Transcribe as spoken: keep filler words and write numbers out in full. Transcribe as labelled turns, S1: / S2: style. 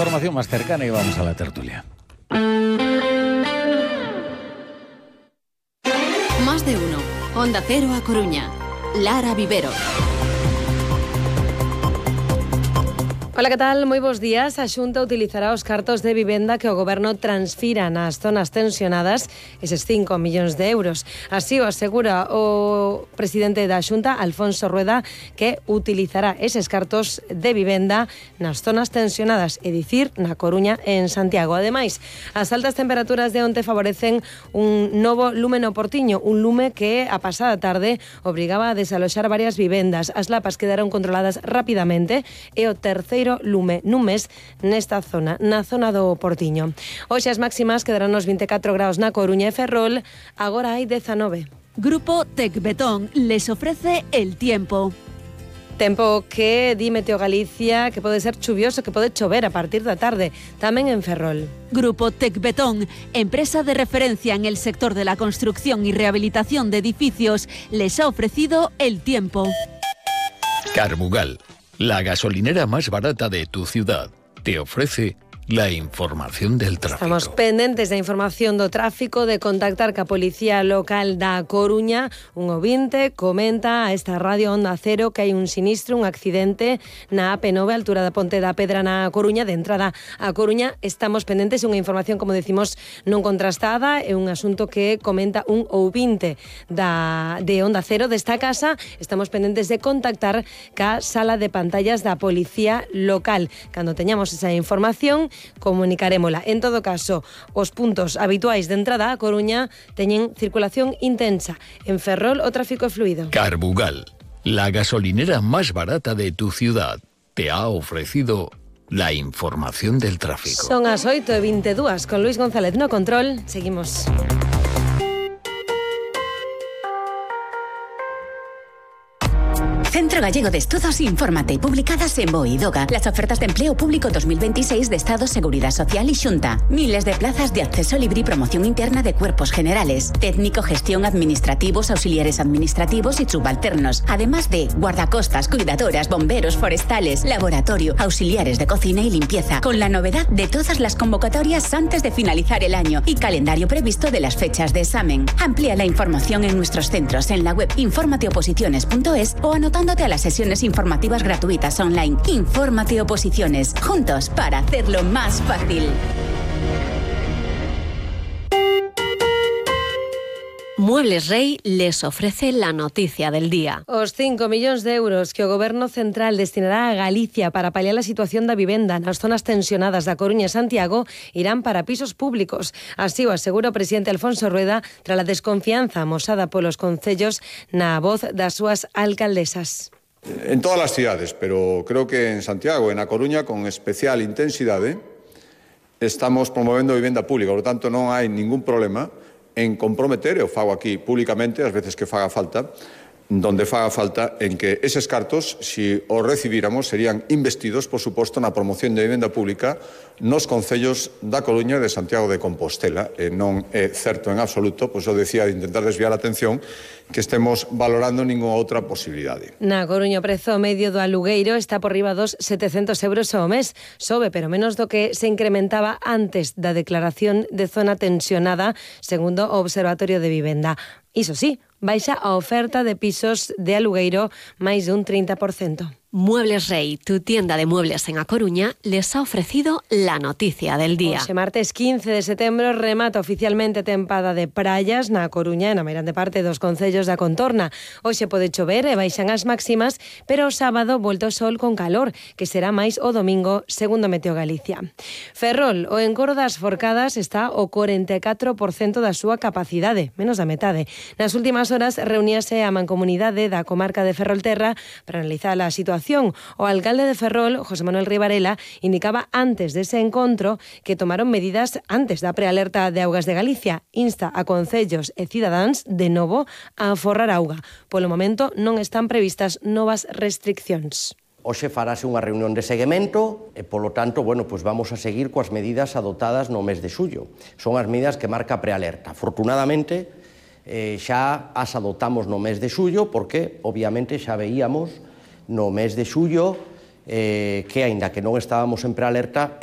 S1: información más cercana y vamos a la tertulia.
S2: Más de uno. Onda Cero a Coruña. Lara Vivero.
S3: Ola, que tal? Moi bons días. A Xunta utilizará os cartos de vivenda que o Goberno transfira nas zonas tensionadas eses cinco millóns de euros. Así o asegura o presidente da Xunta, Alfonso Rueda, que utilizará eses cartos de vivenda nas zonas tensionadas, é dicir, na Coruña e en Santiago. Ademais, as altas temperaturas de onte favorecen un novo lume no Portiño, un lume que a pasada tarde obrigaba a desaloxar varias vivendas. As lapas quedaron controladas rapidamente e o terceiro lume nun mes nesta zona, na zona do Portiño. Hoxe as máximas quedarán nos vinte e catro graus na Coruña e Ferrol, agora hai dezanove.
S2: Grupo Tecbetón les ofrece el tiempo.
S3: Tempo que di Meteo Galicia que pode ser chuvioso, que pode chover a partir da tarde, tamén en Ferrol.
S2: Grupo Tecbetón, empresa de referencia en el sector de la construcción y rehabilitación de edificios, les ha ofrecido el tiempo.
S4: Carbugal, la gasolinera más barata de tu ciudad, te ofrece la información del tráfico.
S3: Estamos pendentes da información do tráfico, de contactar ca Policía Local da Coruña. Un ouvinte comenta a esta radio Onda Cero que hai un sinistro, un accidente na A P nove, altura da Ponte da Pedra na Coruña, de entrada a Coruña. Estamos pendentes, unha información, como decimos, non contrastada, é un asunto que comenta un ouvinte da, de Onda Cero desta casa. Estamos pendentes de contactar ca sala de pantallas da Policía Local. Cando teñamos esa información, comunicarémola. En todo caso, os puntos habituais de entrada a Coruña teñen circulación intensa. En Ferrol o tráfico é fluido.
S4: Carbugal, la gasolinera más barata de tu ciudad, te ha ofrecido la información del tráfico.
S3: Son as oito e vinte e dúas con Luis González no control. Seguimos.
S5: Centro Gallego de Estudos, infórmate. Publicadas en BOE y DOGA. Las ofertas de empleo público dos mil veintiséis de Estado, Seguridad Social y Xunta. Miles de plazas de acceso libre y promoción interna de cuerpos generales. Técnico, gestión, administrativos, auxiliares administrativos y subalternos. Además de guardacostas, cuidadoras, bomberos, forestales, laboratorio, auxiliares de cocina y limpieza. Con la novedad de todas las convocatorias antes de finalizar el año y calendario previsto de las fechas de examen. Amplía la información en nuestros centros en la web informateoposiciones punto es o anotando a las sesiones informativas gratuitas online. Infórmate Oposiciones, juntos para hacerlo más fácil.
S2: Muebles Rey les ofrece la noticia del día.
S3: Os cinco millóns de euros que o Goberno Central destinará a Galicia para paliar a situación da vivenda nas zonas tensionadas da Coruña e Santiago irán para pisos públicos. Así o asegura o presidente Alfonso Rueda tras a desconfianza amosada polos concellos na voz das súas alcaldesas.
S6: En todas las ciudades, pero creo que en Santiago, en A Coruña, con especial intensidade, estamos promovendo vivenda pública. Por lo tanto, non hai ningún problema en comprometer, e o fago aquí públicamente, as veces que faga falta, donde faga falta, en que eses cartos, si os recibíramos, serían investidos, por suposto, na promoción de vivenda pública nos concellos da Coruña e de Santiago de Compostela. E non é certo en absoluto, pois eu decía, de intentar desviar a atención, que estemos valorando ninguna outra posibilidade.
S3: Na Coruña, o prezo medio do alugueiro está por riba dos setecentos euros ao mes. Sobe, pero menos do que se incrementaba antes da declaración de zona tensionada, segundo o Observatorio de Vivenda. Iso sí, baixa a oferta de pisos de alugueiro máis de un treinta por cento.
S2: Muebles Rey, tu tienda de muebles en A Coruña, les ha ofrecido la noticia del día.
S3: Hoxe, martes quince de setembro, remata oficialmente a tempada de praias na Coruña e na meirande parte dos concellos da contorna. Hoxe pode chover e baixan as máximas, pero o sábado volta o sol con calor, que será máis o domingo, segundo Meteo Galicia. Ferrol, o encoro das Forcadas está o cuarenta e catro por cento da súa capacidade, menos da metade. Nas últimas horas reuníase a mancomunidade da comarca de Ferrolterra para analizar a situación. O alcalde de Ferrol, José Manuel Rivarela, indicaba antes dese encontro que tomaron medidas antes da prealerta de augas de Galicia. Insta a concellos e cidadáns de novo a aforrar auga. Polo momento non están previstas novas restriccións.
S7: Hoxe farase unha reunión de seguimento e, polo tanto, bueno, pues vamos a seguir coas medidas adoptadas no mes de xullo. Son as medidas que marca a prealerta. Afortunadamente, eh, xa as adoptamos no mes de xullo porque, obviamente, xa veíamos no mes de xullo eh, que, aínda que non estábamos en prealerta,